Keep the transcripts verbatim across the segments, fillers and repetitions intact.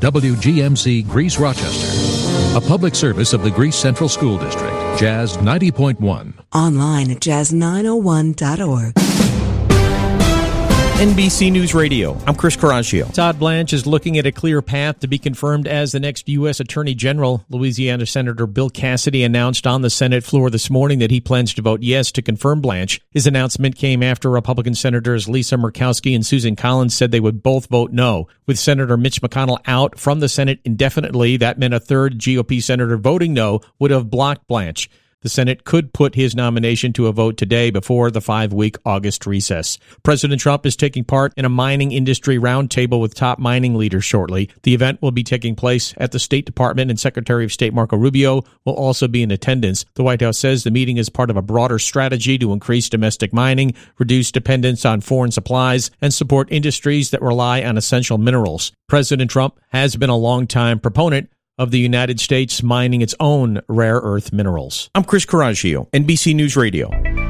W G M C Greece Rochester, a public service of the Greece Central School District. Jazz ninety point one. Online at jazz nine oh one dot org. N B C News Radio, I'm Chris Coraggio. Todd Blanche is looking at a clear path to be confirmed as the next U S Attorney General. Louisiana Senator Bill Cassidy announced on the Senate floor this morning that he plans to vote yes to confirm Blanche. His announcement came after Republican Senators Lisa Murkowski and Susan Collins said they would both vote no. With Senator Mitch McConnell out from the Senate indefinitely, that meant a third G O P senator voting no would have blocked Blanche. The Senate could put his nomination to a vote today before the five-week August recess. President Trump is taking part in a mining industry roundtable with top mining leaders shortly. The event will be taking place at the State Department, and Secretary of State Marco Rubio will also be in attendance. The White House says the meeting is part of a broader strategy to increase domestic mining, reduce dependence on foreign supplies, and support industries that rely on essential minerals. President Trump has been a longtime proponent of the United States mining its own rare earth minerals. I'm Chris Coraggio, N B C News Radio.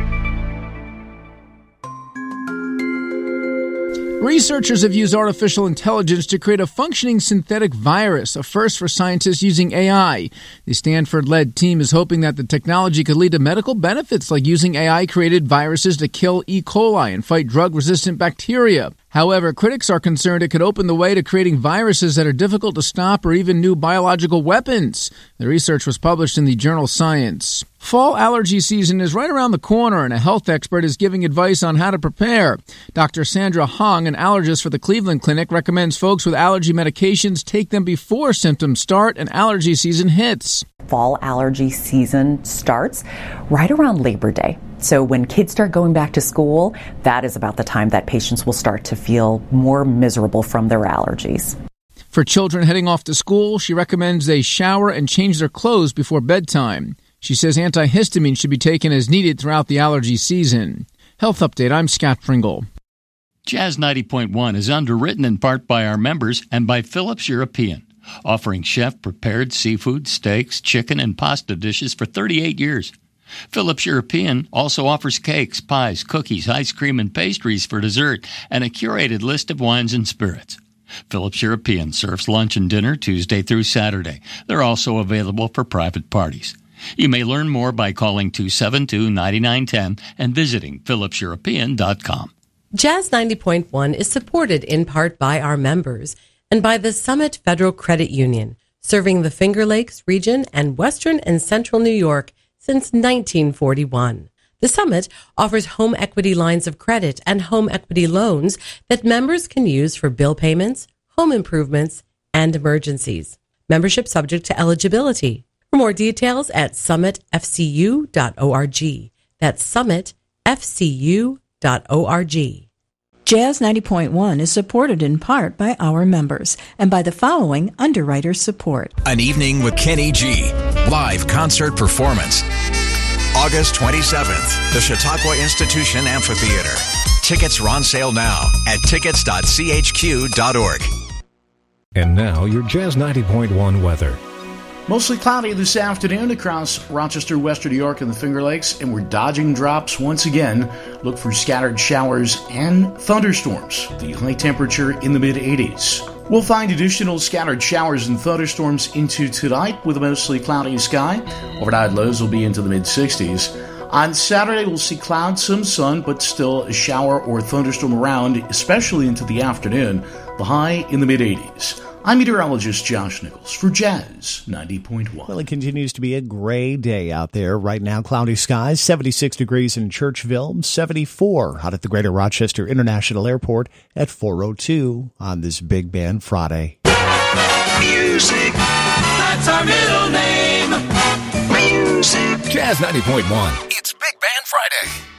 Researchers have used artificial intelligence to create a functioning synthetic virus, a first for scientists using A I. The Stanford-led team is hoping that the technology could lead to medical benefits like using A I-created viruses to kill E. coli and fight drug-resistant bacteria. However, critics are concerned it could open the way to creating viruses that are difficult to stop or even new biological weapons. The research was published in the journal Science. Fall allergy season is right around the corner, and a health expert is giving advice on how to prepare. Doctor Sandra Hong, an allergist for the Cleveland Clinic, recommends folks with allergy medications take them before symptoms start and allergy season hits. Fall allergy season starts right around Labor Day. So when kids start going back to school, that is about the time that patients will start to feel more miserable from their allergies. For children heading off to school, she recommends they shower and change their clothes before bedtime. She says antihistamine should be taken as needed throughout the allergy season. Health Update, I'm Scott Pringle. Jazz ninety point one is underwritten in part by our members and by Phillips European, offering chef-prepared seafood, steaks, chicken, and pasta dishes for thirty-eight years. Phillips European also offers cakes, pies, cookies, ice cream, and pastries for dessert, and a curated list of wines and spirits. Phillips European serves lunch and dinner Tuesday through Saturday. They're also available for private parties. You may learn more by calling two seven two, nine nine one zero and visiting phillips european dot com. Jazz ninety point one is supported in part by our members and by the Summit Federal Credit Union, serving the Finger Lakes region and western and central New York since nineteen forty-one. The Summit offers home equity lines of credit and home equity loans that members can use for bill payments, home improvements, and emergencies. Membership subject to eligibility. For more details at summit f c u dot org. That's summit f c u dot org. Jazz ninety point one is supported in part by our members and by the following underwriter support. An Evening with Kenny G. Live concert performance. August twenty-seventh, the Chautauqua Institution Amphitheater. Tickets are on sale now at tickets dot c h q dot org. And now your Jazz ninety point one weather. Mostly cloudy this afternoon across Rochester, Western New York, and the Finger Lakes, and we're dodging drops once again. Look for scattered showers and thunderstorms. The high temperature in the mid eighties. We'll find additional scattered showers and thunderstorms into tonight with a mostly cloudy sky. Overnight lows will be into the mid sixties. On Saturday, we'll see clouds, some sun, but still a shower or thunderstorm around, especially into the afternoon. The high in the mid eighties. I'm meteorologist Josh Nichols for Jazz ninety point one. Well, it continues to be a gray day out there right now. Cloudy skies, seventy-six degrees in Churchville, seventy-four out at the Greater Rochester International Airport at four oh two on this Big Band Friday. Music, that's our middle name. Music. Jazz ninety point one. It's Big Band Friday.